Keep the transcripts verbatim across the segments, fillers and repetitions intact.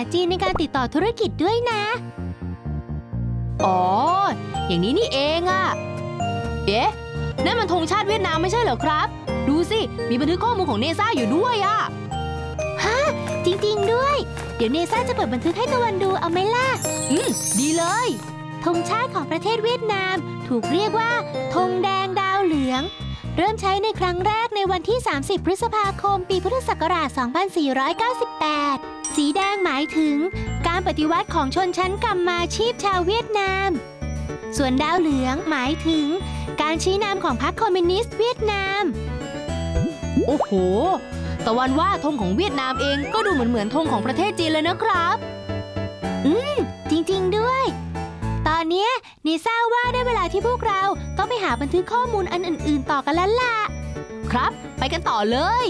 จีนในการติดต่อธุรกิจด้วยนะอ๋ออย่างนี้นี่เองอะเอ๊ะนั่นมันธงชาติเวียดนามไม่ใช่เหรอครับดูสิมีบันทึกข้อมูลของเนซ่าอยู่ด้วยอะฮะจริงๆด้วยเดี๋ยวเนซ่าจะเปิดบันทึกให้ตะวันดูเอาไหมล่ะอืมดีเลยธงชาติของประเทศเวียดนามถูกเรียกว่าธงแดงดาวเหลืองเริ่มใช้ในครั้งแรกในวันที่สามสิบพฤษภาคมปีพุทธศักราชสองพันสี่ร้อยเก้าสิบแปดสีแดงหมายถึงการปฏิวัติของชนชั้นกำมาชีพชาวเวียดนามส่วนดาวเหลืองหมายถึงการชี้นำของพรรคคอมมิวนิสต์เวียดนามโอ้โหตะวันว่าธงของเวียดนามเองก็ดูเหมือนเหมือนธงของประเทศจีนเลยนะครับอืมจริงๆด้วยตอนนี้เนซ่าว่าได้เวลาที่พวกเราต้องไปหาบันทึกข้อมูลอันอื่นๆต่อกันแล้วล่ะครับไปกันต่อเลย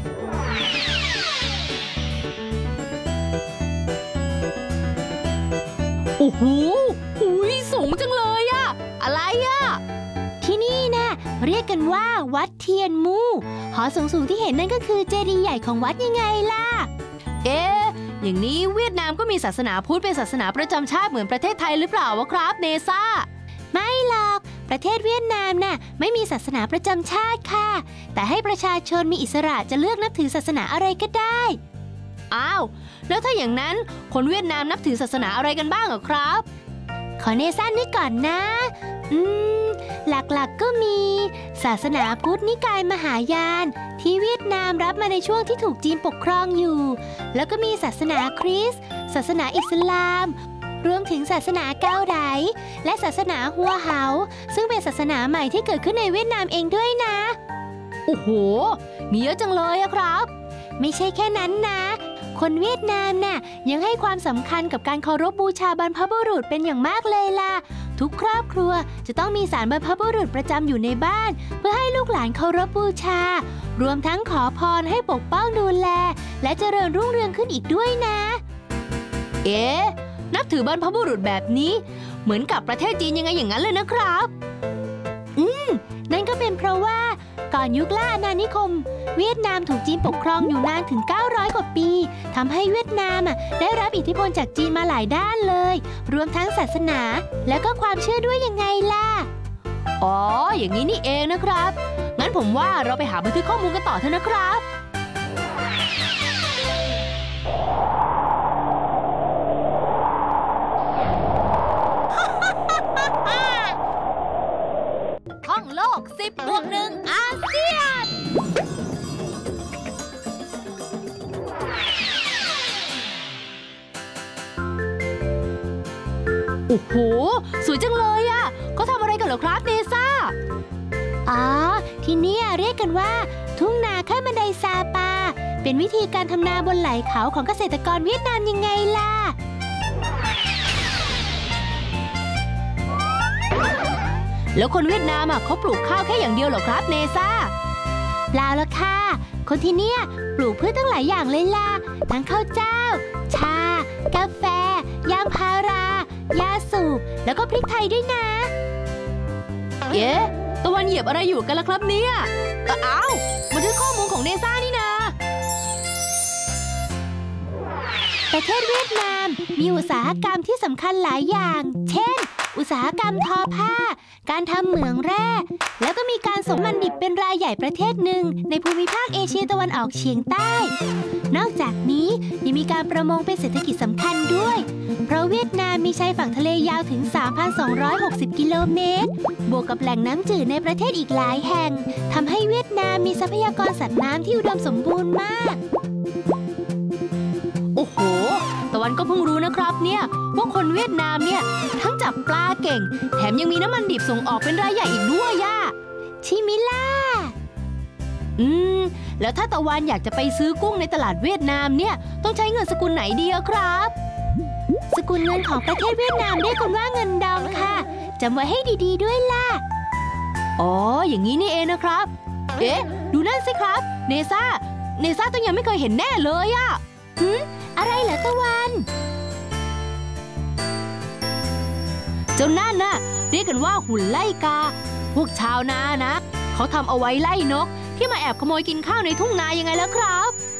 โอ้โหหุยสูงจังเลยอะอะไรอะที่นี่นะเรียกกันว่าวัดเทียนมูหอสูงๆที่เห็นนั่นก็คือเจดีย์ใหญ่ของวัดยังไงล่ะเอ๊ะอย่างนี้เวียดนามก็มีศาสนาพุทธเป็นศาสนาประจำชาติเหมือนประเทศไทยหรือเปล่าวะครับเนซ่าไม่หรอกประเทศเวียดนามน่ะไม่มีศาสนาประจำชาติค่ะแต่ให้ประชาชนมีอิสระจะเลือกนับถือศาสนาอะไรก็ได้อ้าวแล้วถ้าอย่างนั้นคนเวียดนามนับถือศาสนาอะไรกันบ้างเหรอครับขอเนซ่านึกก่อนนะอืมหลักๆ ก, ก็มีศาสนาพุทธนิกายมหายานที่เวียดนามรับมาในช่วงที่ถูกจีนปกครองอยู่แล้วก็มีศาสนาคริสต์ศาสนาอิสลามรวมถึงศาสนาเกาไดและศาสนาฮัวเหาซึ่งเป็นศาสนาใหม่ที่เกิดขึ้นในเวียดนามเองด้วยนะโอ้โหมีเยอะจังเลยอะครับไม่ใช่แค่นั้นนะคนเวียดนามน่ะยังให้ความสำคัญกับการเคารพบูชาบรรพบุรุษเป็นอย่างมากเลยล่ะทุกครอบครัวจะต้องมีศาลบรรพบุรุษประจำอยู่ในบ้านเพื่อให้ลูกหลานเคารพบูชารวมทั้งขอพรให้ปกป้องดูแลและเจริญรุ่งเรืองขึ้นอีกด้วยนะเอ๊ะนับถือบรรพบุรุษแบบนี้เหมือนกับประเทศจีนยังไงอย่างนั้นเลยนะครับอืมนั่นก็เป็นเพราะว่าก่อนยุคล่าอาณานิคมเวียดนามถูกจีนปกครองอยู่นานถึงเก้าร้อยกว่าปีทำให้เวียดนามอ่ะได้รับอิทธิพลจากจีนมาหลายด้านเลยรวมทั้งศาสนาและก็ความเชื่อด้วยยังไงล่ะอ๋ออย่างนี้นี่เองนะครับงั้นผมว่าเราไปหาบันทึกข้อมูลกันต่อเถอะนะครับท่องโลกสิบบวกหนึ่งอาเซียนโอ้โหสวยจังเลยอ่ะเขาทำอะไรกันเหรอครับเนซ่าอ๋อที่นี่เรียกกันว่าทุ่งนาขั้นบันไดซาปาเป็นวิธีการทำนาบนไหล่เขาของเกษตรกรเวียดนามยังไงล่ะแล้วคนเวียดนามอ่ะเขาปลูกข้าวแค่อย่างเดียวเหรอครับเนซ่าเปล่าละค่ะคนที่เนี่ยปลูกพืชตั้งหลายอย่างเลยล่ะทั้งข้าวเจ้าชากาแฟยางพารายาสูบแล้วก็พริกไทยด้วยนะเอ๊ะตะวันเหยียบอะไรอยู่กันล่ะครับเนี่ยอ้าวบันทึกข้อมูลของเนซ่านี่นะประเทศเวียดนามมีอุตสาหกรรมที่สำคัญหลายอย่างเช่นอุตสาหกรรมทอผ้าการทำเหมืองแร่แล้วก็มีการส่งมันดิบเป็นรายใหญ่ประเทศหนึ่งในภูมิภาคเอเชียตะวันออกเฉียงใต้นอกจากนี้ยังมีการประมงเป็นเศรษฐกิจสำคัญด้วยเพราะเวียดนามมีชายฝั่งทะเลยาวถึง สามพันสองร้อยหกสิบ กิโลเมตรบวกกับแหล่งน้ำจืดในประเทศอีกหลายแห่งทำให้เวียดนามมีทรัพยากรสัตว์น้ำที่อุดมสมบูรณ์มากโอ้โหตะวันก็เพิ่งรู้นะครับเนี่ยว่าคนเวียดนามเนี่ยทั้งจับปลาเก่งแถมยังมีน้ำมันดิบส่งออกเป็นรายใหญ่อีกด้วยย่าชิมิล่าอืมแล้วถ้าตะวันอยากจะไปซื้อกุ้งในตลาดเวียดนามเนี่ยต้องใช้เงินสกุลไหนดีครับสกุลเงินของประเทศเวียดนามเรียกกันว่าเงินดองค่ะจำไว้ให้ดีๆด้วยล่ะอ๋ออย่างนี้นี่เองนะครับเอ๊ะดูนั่นสิครับเนซ่าเนซ่าต้องยังไม่เคยเห็นแน่เลยอะหืมอะไรเหรอตะวันเจ้านั่นน่ะเรียกกันว่าหุ่นไล่กาพวกชาวนานะเขาทำเอาไว้ไล่นกที่มาแอบขโมยกินข้าวในทุ่งนายังไงแล้วครับ